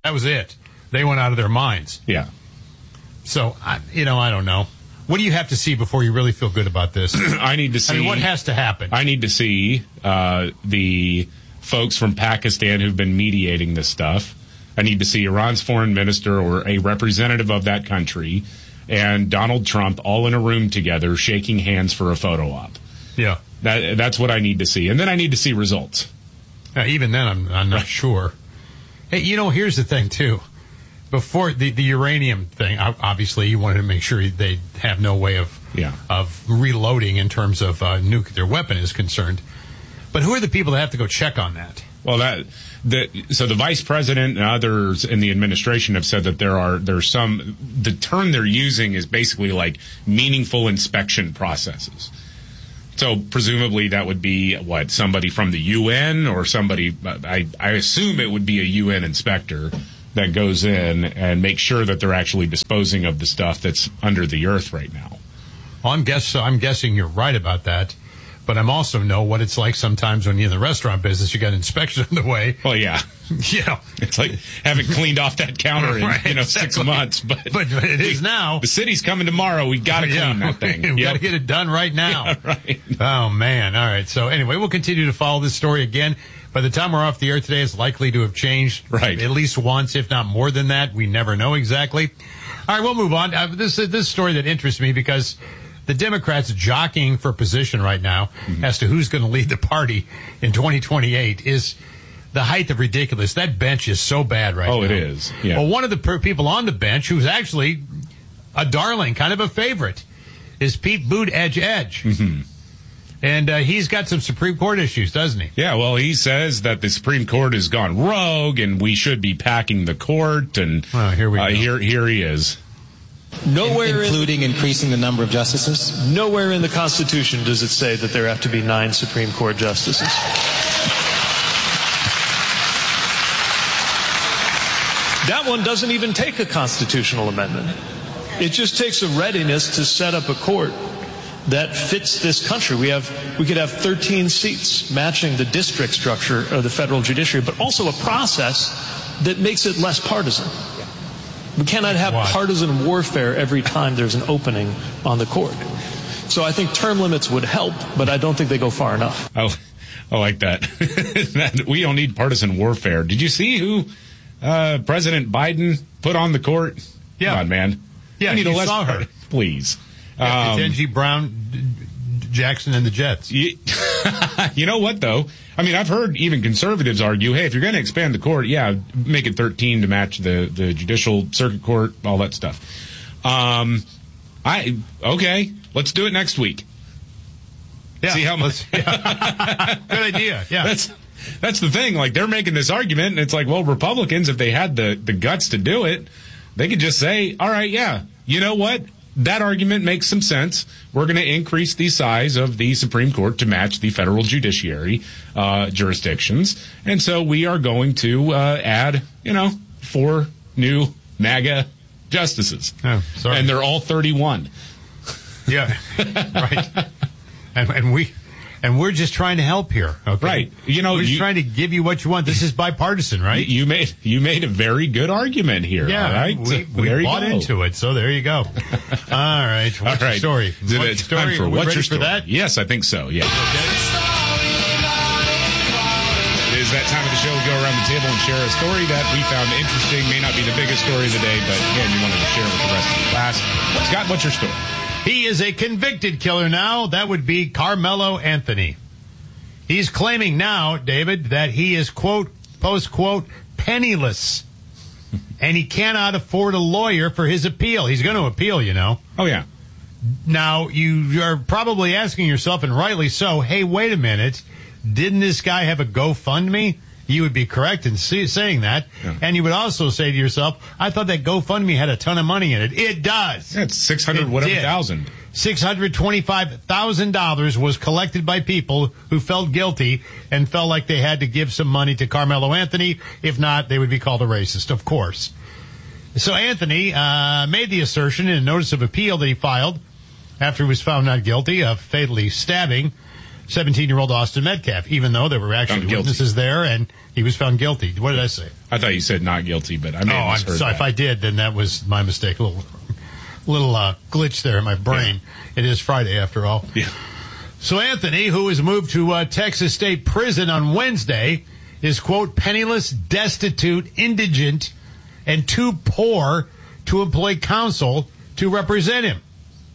That was it. They went out of their minds. Yeah. So, I don't know. What do you have to see before you really feel good about this? I need to see. I mean, what has to happen? I need to see the folks from Pakistan who've been mediating this stuff. I need to see Iran's foreign minister or a representative of that country and Donald Trump all in a room together shaking hands for a photo op. Yeah. That's what I need to see. And then I need to see results. Even then, I'm not sure. Hey, here's the thing, too. Before the uranium thing, obviously you wanted to make sure they have no way of reloading in terms of nuclear weapon is concerned. But who are the people that have to go check on that? Well, so the vice president and others in the administration have said that there's some, the term they're using is basically like meaningful inspection processes. So presumably that would be somebody from the UN or somebody, I assume it would be a UN inspector that goes in and makes sure that they're actually disposing of the stuff that's under the earth right now. Well, I'm guessing you're right about that. But I'm also know what it's like sometimes when you're in the restaurant business, you got an inspection on the way. Well, yeah. It's like haven't cleaned off that counter in 6 months. But it is now. The city's coming tomorrow. We got to clean that thing. We got to get it done right now. Yeah, right. Oh, man. All right. So anyway, we'll continue to follow this story again. By the time we're off the air today, it's likely to have changed at least once, if not more than that. We never know exactly. All right, we'll move on. This story that interests me because the Democrats jockeying for position right now as to who's going to lead the party in 2028 is the height of ridiculous. That bench is so bad right now. Oh, it is. Yeah. Well, one of the people on the bench who's actually a darling, kind of a favorite, is Pete Buttigieg. Mm-hmm. And he's got some Supreme Court issues, doesn't he? Yeah, well, he says that the Supreme Court has gone rogue and we should be packing the court. And here we go. Here he is. Nowhere including increasing the number of justices? Nowhere in the Constitution does it say that there have to be 9 Supreme Court justices. That one doesn't even take a constitutional amendment. It just takes a readiness to set up a court that fits this country. We could have 13 seats matching the district structure of the federal judiciary, but also a process that makes it less partisan. We cannot have partisan warfare every time there's an opening on the court. So I think term limits would help, but I don't think they go far enough. Oh, I like that. We don't need partisan warfare. Did you see who President Biden put on the court? Yeah. Come on, man. Yeah, you saw her. Please. Ketanji Brown Jackson and the Jets. You know what, though? I mean, I've heard even conservatives argue, hey, if you're going to expand the court, make it 13 to match the judicial circuit court, all that stuff. Okay, let's do it next week. Yeah. See how much. Good idea. Yeah. That's the thing. Like, they're making this argument, and it's like, well, Republicans, if they had the guts to do it, they could just say, all right, you know what? That argument makes some sense. We're going to increase the size of the Supreme Court to match the federal judiciary jurisdictions. And so we are going to add, 4 new MAGA justices. Oh, sorry. And they're all 31. Yeah, right. And we're just trying to help here. Okay? Right. We're just trying to give you what you want. This is bipartisan, right? You made a very good argument here. Yeah, all right? we bought into it, so there you go. All right. What's your story? Is it time for what's your story? For that? Yes, I think so. Yeah. Okay. It is that time of the show. We go around the table and share a story that we found interesting. May not be the biggest story of the day, but again, you wanted to share with the rest of the class. Scott, what's your story? He is a convicted killer now. That would be Carmelo Anthony. He's claiming now, David, that he is, quote, post-quote, penniless. And he cannot afford a lawyer for his appeal. He's going to appeal, Oh, yeah. Now, you are probably asking yourself, and rightly so, hey, wait a minute. Didn't this guy have a GoFundMe? You would be correct in saying that. Yeah. And you would also say to yourself, I thought that GoFundMe had a ton of money in it. It does. Yeah, it's $600,000. $625,000 was collected by people who felt guilty and felt like they had to give some money to Carmelo Anthony. If not, they would be called a racist, of course. So Anthony made the assertion in a notice of appeal that he filed after he was found not guilty of fatally stabbing 17-year-old Austin Metcalf, even though there were actually witnesses there, and he was found guilty. What did I say? I thought you said not guilty, but I may have misheard sorry. that. If I did, then that was my mistake. A little glitch there in my brain. Yeah. It is Friday, after all. Yeah. So Anthony, who was moved to Texas State Prison on Wednesday, is, quote, penniless, destitute, indigent, and too poor to employ counsel to represent him.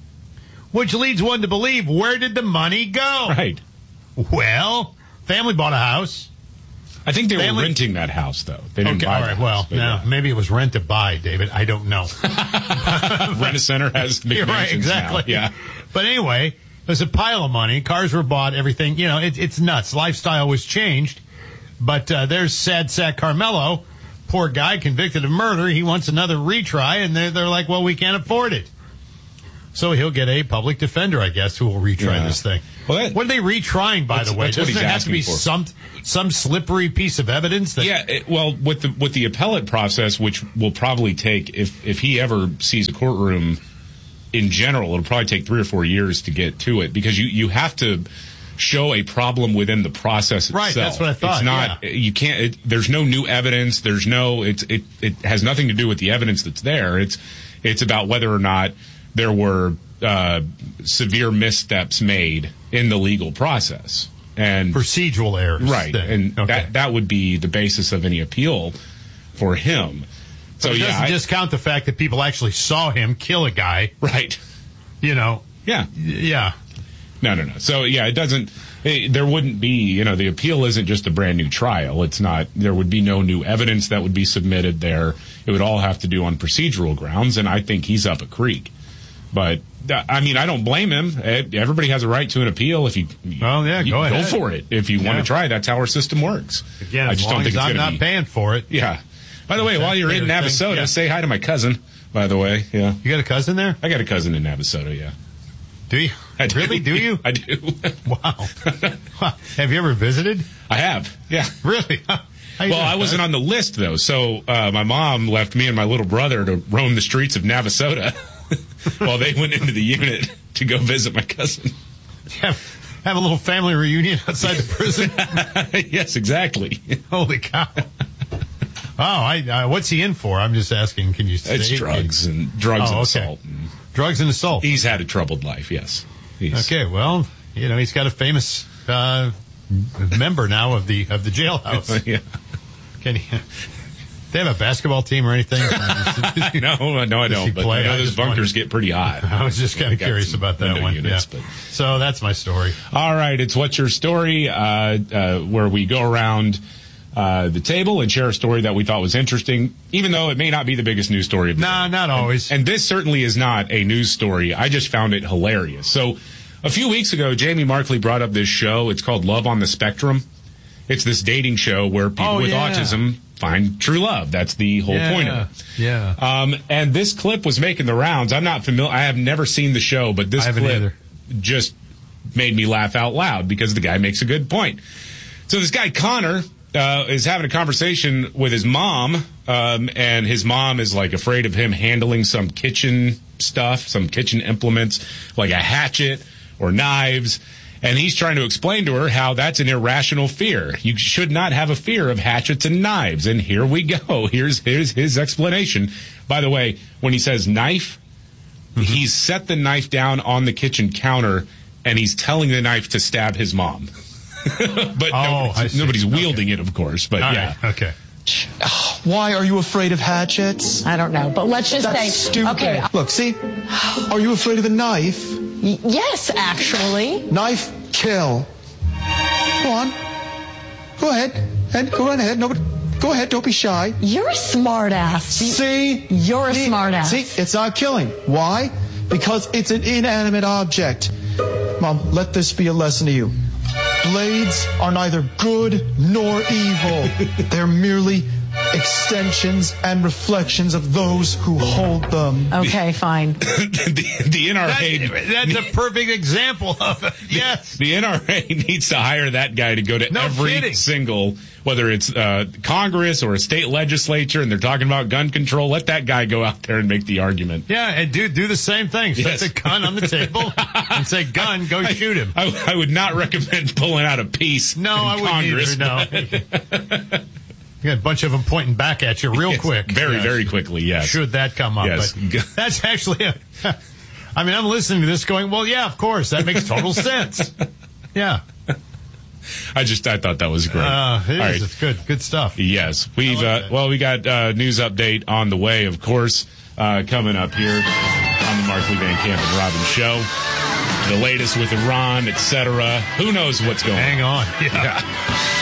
Which leads one to believe, where did the money go? Right. Well, family bought a house. I think they were renting that house, though. They didn't buy all right. Well, maybe it was rent to buy, David. I don't know. Rent-A-Center has big right, exactly. Now. Yeah. But anyway, there's a pile of money. Cars were bought, everything. You know, it's nuts. Lifestyle was changed. But there's sad sack Carmelo. Poor guy, convicted of murder. He wants another retry, and they're like, well, we can't afford it. So he'll get a public defender, I guess, who will retry this thing. Well, what are they retrying, by the way? Doesn't there have to be some slippery piece of evidence? With the appellate process, which will probably take, if he ever sees a courtroom in general, it'll probably take 3 or 4 years to get to it, because you have to show a problem within the process itself. Right, that's what I thought. It's not, you can't, there's no new evidence, it has nothing to do with the evidence that's there. It's about whether or not there were severe missteps made in the legal process. And procedural errors. Right, and that would be the basis of any appeal for him. So it doesn't discount the fact that people actually saw him kill a guy. Right. You know. Yeah. Yeah. No. So, it doesn't, there wouldn't be, the appeal isn't just a brand new trial. It's not, there would be no new evidence that would be submitted there. It would all have to do on procedural grounds, and I think he's up a creek. But, I don't blame him. Everybody has a right to an appeal. If you go ahead. Go for it. If you want to try, that's how our system works. Again, I just don't think it's I'm not paying for it. Yeah. By the way, while you're in Navasota, say hi to my cousin, by the way. Yeah. You got a cousin there? I got a cousin in Navasota, yeah. Do you? I do. Really? Do you? I do. Wow. Have you ever visited? I have, yeah. Really? I wasn't on the list, though. So my mom left me and my little brother to roam the streets of Navasota while they went into the unit to go visit my cousin. Have a little family reunion outside the prison? Yes, exactly. Holy cow. Oh, what's he in for? I'm just asking. Can you say? It's drugs and assault. Drugs and assault. He's had a troubled life, yes. Okay, well, he's got a famous member now of the jailhouse. Yeah. Can he? They have a basketball team or anything? No, I don't. But I know those bunkers get pretty hot. I was just kind of curious about that one. Units, but. So that's my story. All right, it's What's Your Story, where we go around the table and share a story that we thought was interesting, even though it may not be the biggest news story of the day. Not always. And this certainly is not a news story. I just found it hilarious. So a few weeks ago, Jamie Markley brought up this show. It's called Love on the Spectrum. It's this dating show where people with autism find true love. That's the whole point of it. Yeah. And this clip was making the rounds. I'm not familiar. I have never seen the show, but this clip just made me laugh out loud because the guy makes a good point. So this guy, Connor, is having a conversation with his mom, and his mom is like afraid of him handling some kitchen stuff, some kitchen implements, like a hatchet or knives. And he's trying to explain to her how that's an irrational fear. You should not have a fear of hatchets and knives. And here we go. Here's his explanation. By the way, when he says knife, he's set the knife down on the kitchen counter, and he's telling the knife to stab his mom. But nobody's wielding it, of course. But right. Okay. Why are you afraid of hatchets? I don't know, but let's just That's stupid. Okay. Look, see? Are you afraid of a knife? Yes, actually. Knife, kill. Go on. Go ahead. Go right ahead. Nobody. Go ahead. Don't be shy. You're a smart ass. See? You're a smart ass. See? It's not killing. Why? Because it's an inanimate object. Mom, let this be a lesson to you. Blades are neither good nor evil. They're merely extensions and reflections of those who hold them. Okay, fine. The NRA. That's a perfect example of it. Yes. The NRA needs to hire that guy to go to every single, whether it's Congress or a state legislature, and they're talking about gun control. Let that guy go out there and make the argument. Yeah, and do the same thing. Set the gun on the table and say, "Gun, go shoot him." I would not recommend pulling out a piece. No, I wouldn't Congress. either. No. You got a bunch of them pointing back at you real quick. Very quickly, yes. Should that come up. Yes. But that's actually I mean, I'm listening to this going, well, yeah, of course. That makes total sense. Yeah. I thought that was great. It is. It's good. Good stuff. Yes. We got news update on the way, of course, coming up here on the Markley, Van Camp and Robbins show. The latest with Iran, etc. Who knows what's going on? Hang on. Yeah.